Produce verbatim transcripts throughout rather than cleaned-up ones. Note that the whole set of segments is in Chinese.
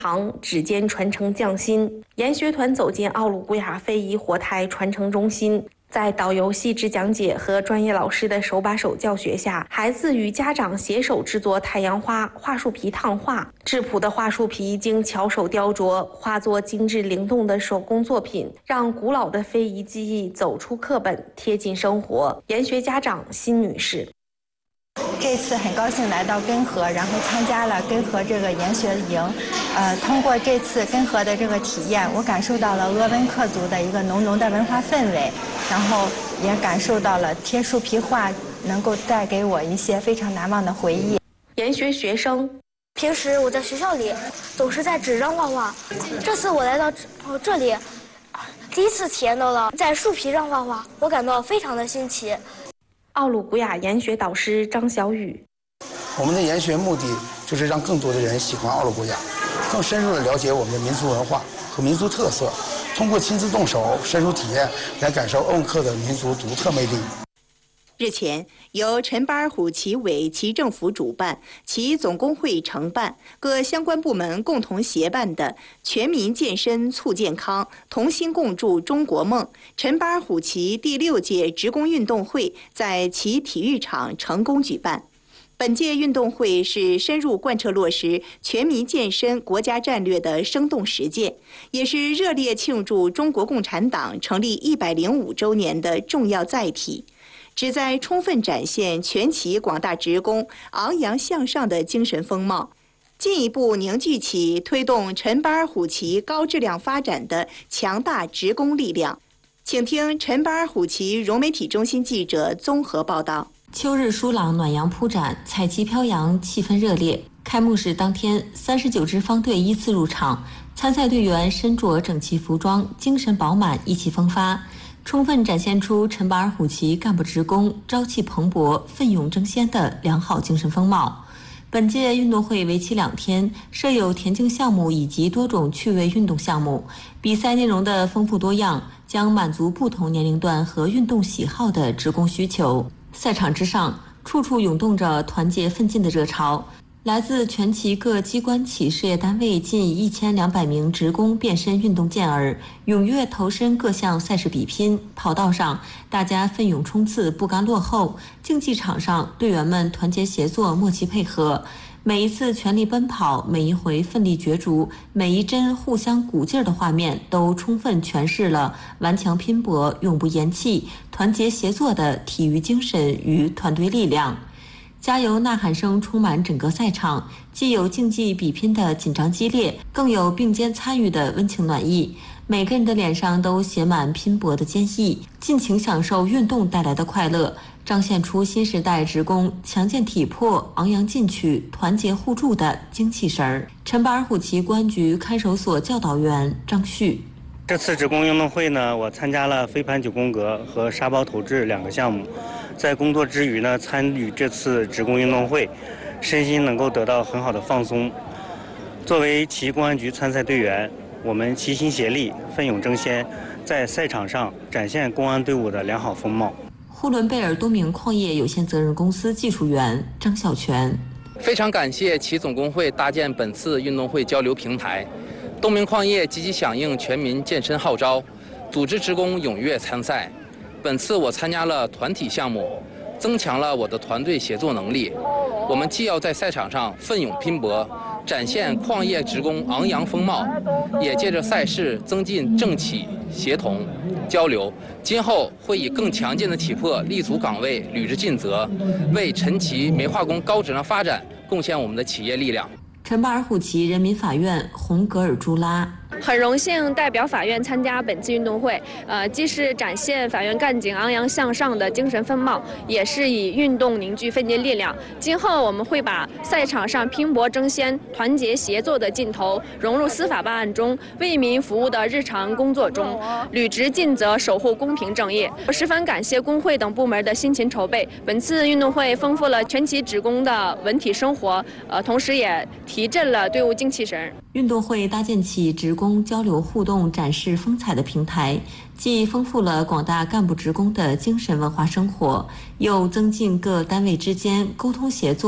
行指尖传承匠心。研学团走进奥鲁古雅非遗活态传承中心，在导游细致讲解和专业老师的手把手教学下，孩子与家长携手制作太阳花桦树皮烫画。质朴的桦树皮经巧手雕琢，化作精致灵动的手工作品，让古老的非遗技艺走出课本，贴近生活。研学家长辛女士。 这次很高兴来到根河，然后参加了根河这个研学营。呃，通过这次根河的这个体验，我感受到了鄂温克族的一个浓浓的文化氛围，然后也感受到了贴树皮画能够带给我一些非常难忘的回忆。 研学学生， 平时我在学校里总是在纸上画画，这次我来到这里，第一次体验到了在树皮上画画，我感到非常的新奇。 奥鲁古雅研学导师张小雨， 我们的研学目的就是让更多的人喜欢奥鲁古雅，更深入地了解我们的民族文化和民族特色，通过亲自动手、深入体验来感受鄂温克的民族独特魅力。 日前，由陈巴尔虎旗委旗政府主办、其总工会承办、各相关部门共同协办的“全民健身促健康，同心共筑中国梦”陈巴尔虎旗第六届职工运动会在其体育场成功举办。本届运动会是深入贯彻落实全民健身国家战略的生动实践，也是热烈庆祝中国共产党成立一百零五周年的重要载体。旨在充分展现全旗广大职工昂扬向上的精神风貌，进一步凝聚起推动陈巴尔虎旗高质量发展的强大职工力量。请听陈巴尔虎旗融媒体中心记者综合报道。 秋日舒朗，暖阳铺展，彩旗飘扬，气氛热烈。开幕式当天，三十九支方队依次入场，参赛队员身着整齐服装，精神饱满，意气风发，充分展现出陈巴尔虎旗干部职工朝气蓬勃、奋勇争先的良好精神风貌。本届运动会为期两天，设有田径项目以及多种趣味运动项目。比赛内容的丰富多样，将满足不同年龄段和运动喜好的职工需求。赛场之上，处处涌动着团结奋进的热潮。来自全旗各机关企事业单位近一千两百名职工变身运动健儿，踊跃投身各项赛事比拼。跑道上，大家奋勇冲刺，不甘落后；竞技场上，队员们团结协作，默契配合。每一次全力奔跑，每一回奋力角逐，每一帧互相鼓劲儿的画面，都充分诠释了顽强拼搏、永不言弃、团结协作的体育精神与团队力量。加油呐喊声充满整个赛场，既有竞技比拼的紧张激烈，更有并肩参与的温情暖意。每个人的脸上都写满拼搏的坚毅，尽情享受运动带来的快乐，彰显出新时代职工强健体魄、昂扬进取、团结互助的精气神儿。陈巴尔虎旗公安局看守所教导员张旭。 这次职工运动会呢，我参加了飞盘九宫格和沙包投掷两个项目。在工作之余呢，参与这次职工运动会，身心能够得到很好的放松。作为旗公安局参赛队员，我们齐心协力，奋勇争先，在赛场上展现公安队伍的良好风貌。 呼伦贝尔东明矿业有限责任公司技术员张小泉， 非常感谢旗总工会搭建本次运动会交流平台。东明矿业积极响应全民健身号召，组织职工踊跃参赛。本次我参加了团体项目，增强了我的团队协作能力。我们既要在赛场上奋勇拼搏，展现矿业职工昂扬风貌，也借着赛事增进政企协同交流。今后会以更强健的体魄立足岗位，履职尽责，为陈旗煤化工高质量发展贡献我们的企业力量。 陈巴尔虎旗人民法院洪格尔朱拉。 很荣幸代表法院参加本次运动会，呃，既是展现法院干警昂扬向上的精神风貌，也是以运动凝聚奋进力量。今后我们会把赛场上拼搏争先、团结协作的劲头融入司法办案中，为民服务的日常工作中，履职尽责，守护公平正义。我十分感谢工会等部门的辛勤筹备。本次运动会丰富了全旗职工的文体生活，呃，同时也提振了队伍精气神。 运动会搭建起职工交流互动、展示风采的平台，既丰富了广大干部职工的精神文化生活，又增进各单位之间沟通协作、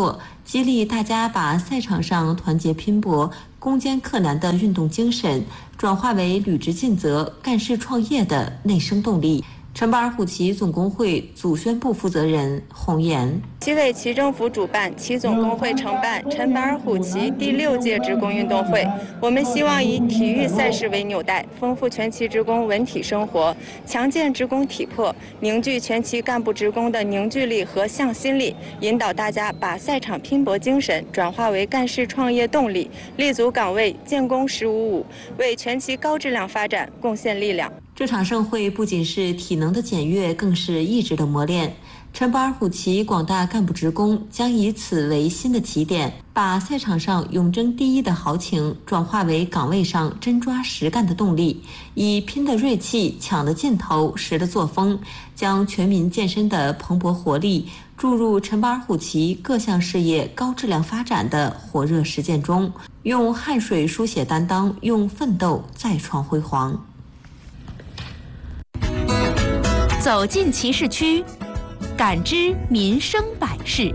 激励大家把赛场上团结拼搏、攻坚克难的运动精神转化为履职尽责、干事创业的内生动力。陈巴尔虎旗总工会组宣部负责人洪岩： 旗委旗政府主办，旗总工会承办陈巴尔虎旗第六届职工运动会。我们希望以体育赛事为纽带，丰富全旗职工文体生活，强健职工体魄，凝聚全旗干部职工的凝聚力和向心力，引导大家把赛场拼搏精神转化为干事创业动力，立足岗位，建功十五五，为全旗高质量发展贡献力量。 这场盛会不仅是体能的检阅，更是意志的磨练。陈巴尔虎旗广大干部职工将以此为新的起点，把赛场上勇争第一的豪情转化为岗位上真抓实干的动力，以拼的锐气、抢的劲头、实的作风，将全民健身的蓬勃活力注入陈巴尔虎旗各项事业高质量发展的火热实践中，用汗水书写担当，用奋斗再创辉煌。 走进旗市区，感知民生百事。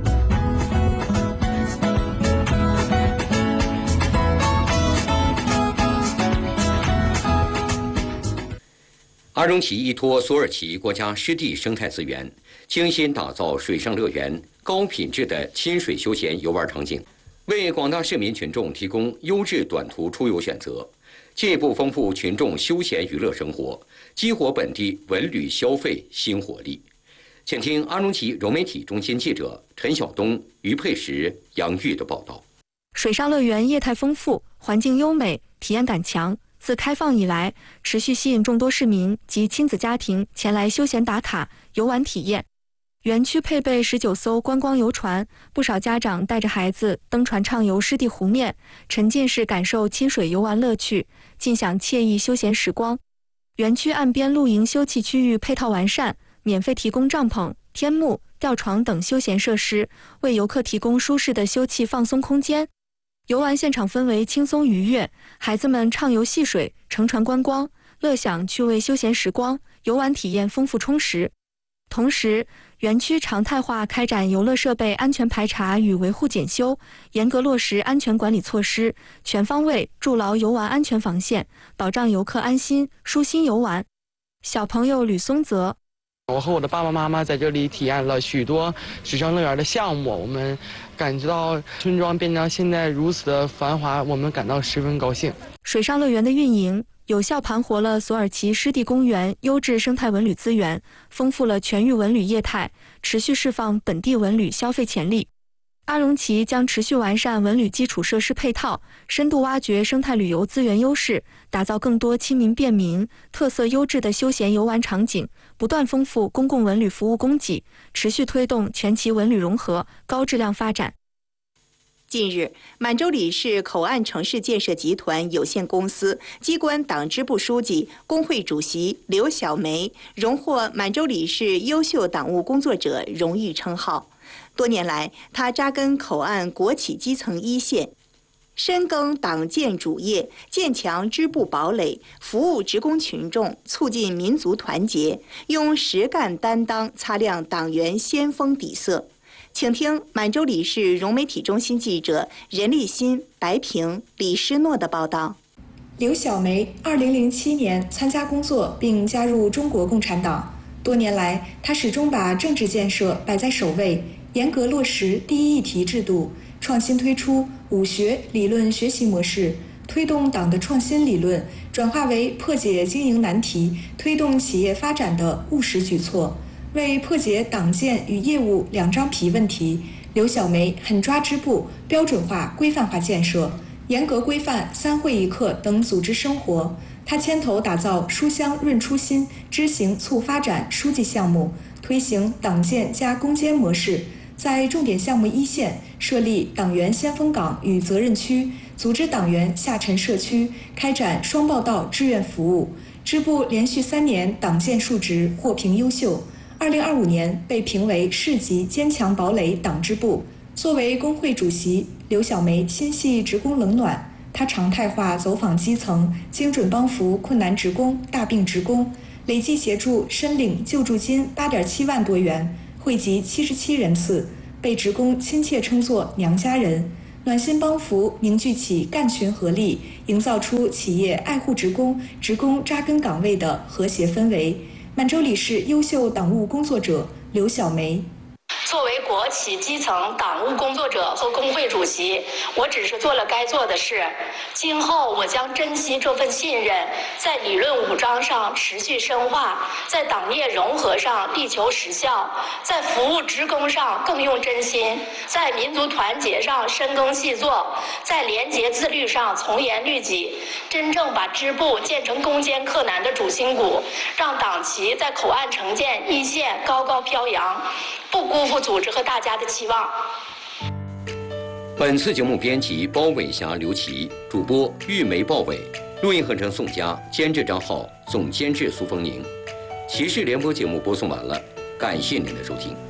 阿荣旗依托索尔旗国家湿地生态资源，精心打造水上乐园高品质的亲水休闲游玩场景，为广大市民群众提供优质短途出游选择，进一步丰富群众休闲娱乐生活，激活本地文旅消费新活力。请听阿荣旗融媒体中心记者陈晓东、于佩石、杨玉的报道。 水上乐园业态丰富，环境优美，体验感强。自开放以来，持续吸引众多市民及亲子家庭前来休闲打卡、游玩体验。园区配备十九艘观光游船，不少家长带着孩子登船畅游湿地湖面，沉浸式感受亲水游玩乐趣，尽享惬意休闲时光。园区岸边露营休憩区域配套完善，免费提供帐篷、天幕、吊床等休闲设施，为游客提供舒适的休憩放松空间。游玩现场氛围轻松愉悦，孩子们畅游戏水、乘船观光，乐享趣味休闲时光，游玩体验丰富充实。同时，园区常态化开展游乐设备安全排查与维护检修，严格落实安全管理措施，全方位筑牢游玩安全防线，保障游客安心舒心游玩。小朋友吕松泽： 我和我的爸爸妈妈在这里体验了许多水上乐园的项目，我们感觉到村庄变成现在如此的繁华，我们感到十分高兴。 水上乐园的运营有效盘活了索尔旗湿地公园优质生态文旅资源，丰富了全域文旅业态，持续释放本地文旅消费潜力。阿荣旗将持续完善文旅基础设施配套，深度挖掘生态旅游资源优势，打造更多亲民便民、特色优质的休闲游玩场景，不断丰富公共文旅服务供给，持续推动全旗文旅融合高质量发展。 近日，满洲里市口岸城市建设集团有限公司机关党支部书记、工会主席刘小梅荣获满洲里市优秀党务工作者荣誉称号。多年来，他扎根口岸国企基层一线，深耕党建主业，建强支部堡垒，服务职工群众，促进民族团结，用实干担当擦亮党员先锋底色。请听满洲里市融媒体中心记者任立新、白平、李诗诺的报道。 刘小梅二零零七年参加工作并加入中国共产党，多年来，她始终把政治建设摆在首位，严格落实第一议题制度，创新推出武学理论学习模式，推动党的创新理论转化为破解经营难题、推动企业发展的务实举措。为破解党建与业务两张皮问题，刘小梅狠抓支部标准化、规范化建设，严格规范三会一课等组织生活。她牵头打造书香润初心、知行促发展书记项目，推行党建加攻坚模式，在重点项目一线设立党员先锋岗与责任区，组织党员下沉社区，开展双报道志愿服务。支部连续三年党建述职获评优秀。二零二五年被评为市级坚强堡垒党支部。作为工会主席，刘小梅心系职工冷暖，她常态化走访基层，精准帮扶困难职工、大病职工，累计协助申领救助金八点七万多元，惠及七十七人次， 被职工亲切称作娘家人，暖心帮扶凝聚起干群合力，营造出企业爱护职工、职工扎根岗位的和谐氛围。满洲里市优秀党务工作者刘小梅。 作为国企基层党务工作者和工会主席，我只是做了该做的事。今后我将珍惜这份信任，在理论武装上持续深化，在党业融合上力求实效，在服务职工上更用真心，在民族团结上深耕细作，在廉洁自律上从严律己，真正把支部建成攻坚克难的主心骨，让党旗在口岸城建一线高高飘扬，不辜负组织和大家的期望。 本次节目编辑包伟霞、刘琦，主播玉梅、鲍伟，录音合成宋佳，监制张浩，总监制苏凤宁。骑士联播节目播送完了，感谢您的收听。